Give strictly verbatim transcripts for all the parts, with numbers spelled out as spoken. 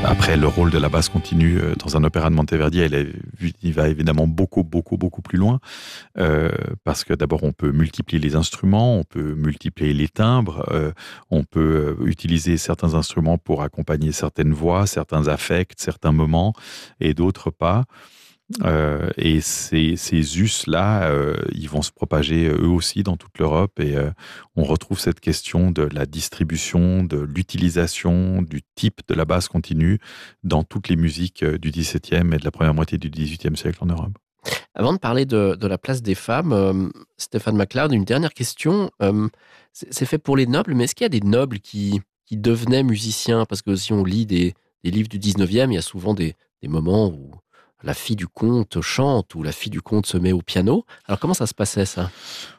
Après, le rôle de la basse continue euh, dans un opéra de Monteverdi, elle est, il va évidemment beaucoup, beaucoup, beaucoup plus loin. Euh, parce que d'abord, on peut multiplier les instruments, on peut multiplier les timbres, euh, on peut euh, utiliser certains instruments pour accompagner certaines voix, certains affects, certains moments, et d'autres pas. Euh, et ces, ces us-là, euh, ils vont se propager eux aussi dans toute l'Europe et euh, on retrouve cette question de la distribution, de l'utilisation, du type de la basse continue dans toutes les musiques euh, du dix-septième et de la première moitié du dix-huitième siècle en Europe. Avant de parler de, de la place des femmes, euh, Stéphane McLeod, une dernière question. Euh, c'est, c'est fait pour les nobles, mais est-ce qu'il y a des nobles qui, qui devenaient musiciens? Parce que si on lit des, des livres du dix-neuvième, il y a souvent des, des moments où la fille du comte chante, ou la fille du comte se met au piano. Alors comment ça se passait, ça?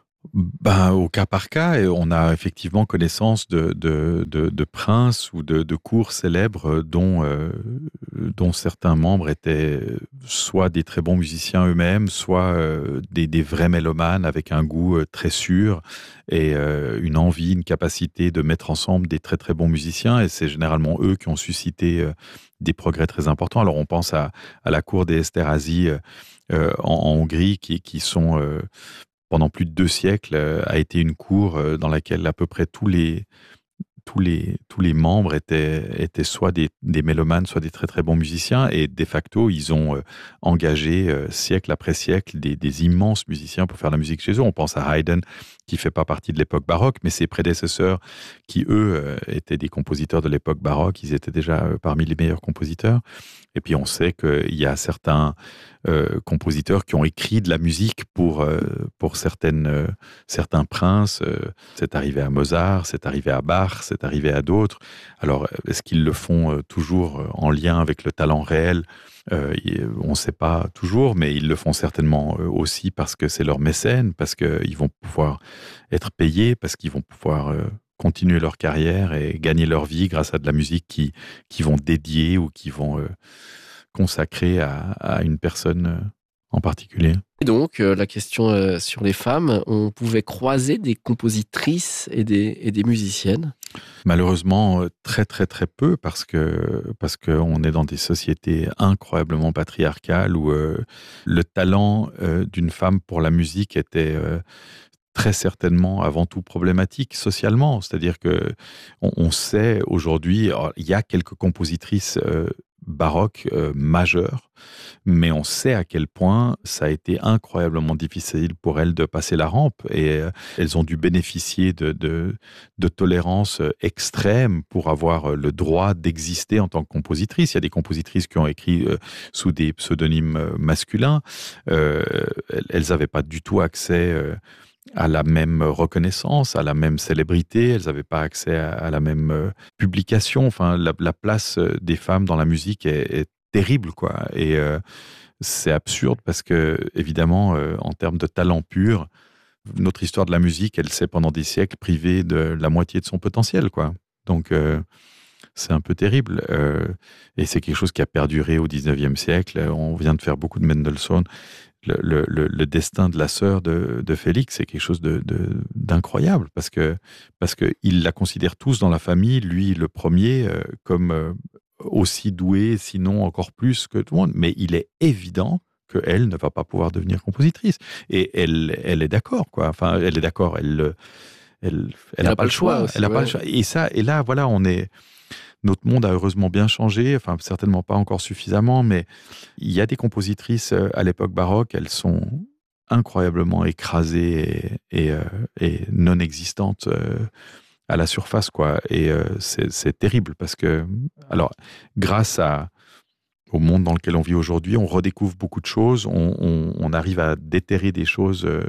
Ben, au cas par cas, et on a effectivement connaissance de, de, de, de princes ou de, de cours célèbres dont, euh, dont certains membres étaient soit des très bons musiciens eux-mêmes, soit euh, des, des vrais mélomanes avec un goût euh, très sûr et euh, une envie, une capacité de mettre ensemble des très très bons musiciens. Et c'est généralement eux qui ont suscité euh, des progrès très importants. Alors on pense à, à la cour des Esterházy euh, en, en Hongrie qui, qui sont... Euh, pendant plus de deux siècles, euh, a été une cour euh, dans laquelle à peu près tous les, tous les, tous les membres étaient, étaient soit des, des mélomanes, soit des très très bons musiciens. Et de facto, ils ont euh, engagé euh, siècle après siècle des, des immenses musiciens pour faire la musique chez eux. On pense à Haydn, qui fait pas partie de l'époque baroque, mais ses prédécesseurs, qui eux euh, étaient des compositeurs de l'époque baroque, ils étaient déjà euh, parmi les meilleurs compositeurs. Et puis on sait qu'il y a certains euh, compositeurs qui ont écrit de la musique pour, euh, pour certaines, euh, certains princes. Euh, c'est arrivé à Mozart, c'est arrivé à Bach, c'est arrivé à d'autres. Alors est-ce qu'ils le font euh, toujours en lien avec le talent réel? Euh, on ne sait pas toujours, mais ils le font certainement euh, aussi parce que c'est leur mécène, parce qu'ils vont pouvoir être payés, parce qu'ils vont pouvoir... Euh, continuer leur carrière et gagner leur vie grâce à de la musique qui, qui vont dédier ou qui vont euh, consacrer à, à une personne euh, en particulier. Et donc, euh, la question euh, sur les femmes, on pouvait croiser des compositrices et des, et des musiciennes? Malheureusement, très très très peu parce que parce qu'on est dans des sociétés incroyablement patriarcales où euh, le talent euh, d'une femme pour la musique était... Euh, très certainement avant tout problématique socialement. C'est-à-dire que on, on sait aujourd'hui, il y a quelques compositrices euh, baroques euh, majeures, mais on sait à quel point ça a été incroyablement difficile pour elles de passer la rampe et euh, elles ont dû bénéficier de, de, de tolérance extrême pour avoir le droit d'exister en tant que compositrice. Il y a des compositrices qui ont écrit euh, sous des pseudonymes masculins. Euh, elles n'avaient pas du tout accès... Euh, à la même reconnaissance, à la même célébrité, elles n'avaient pas accès à, à la même euh, publication. Enfin, la, la place des femmes dans la musique est, est terrible, quoi. Et euh, c'est absurde parce que, évidemment, euh, en termes de talent pur, notre histoire de la musique, elle s'est pendant des siècles privée de la moitié de son potentiel, quoi. Donc, euh, c'est un peu terrible. Euh, et c'est quelque chose qui a perduré au dix-neuvième siècle. On vient de faire beaucoup de Mendelssohn. Le, le, le destin de la sœur de, de Félix, c'est quelque chose de, de, d'incroyable parce que parce que ils la considèrent tous dans la famille, lui le premier, euh, comme euh, aussi doué, sinon encore plus que tout le monde. Mais il est évident qu'elle ne va pas pouvoir devenir compositrice. Et elle, elle est d'accord, quoi. Enfin, elle est d'accord. Elle, elle, elle n'a pas, pas le choix. choix aussi, elle a ouais. pas le choix. Et ça, et là, voilà, on est. Notre monde a heureusement bien changé, enfin certainement pas encore suffisamment, mais il y a des compositrices à l'époque baroque, elles sont incroyablement écrasées et, et, euh, et non existantes euh, à la surface, quoi. Et euh, c'est, c'est terrible parce que, alors, grâce à, au monde dans lequel on vit aujourd'hui, on redécouvre beaucoup de choses, on, on, on arrive à déterrer des choses euh,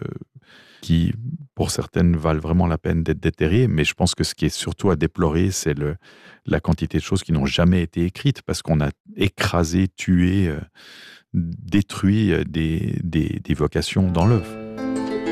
qui, pour certaines, valent vraiment la peine d'être déterrées, mais je pense que ce qui est surtout à déplorer, c'est le, la quantité de choses qui n'ont jamais été écrites, parce qu'on a écrasé, tué, euh, détruit des, des, des vocations dans l'œuvre.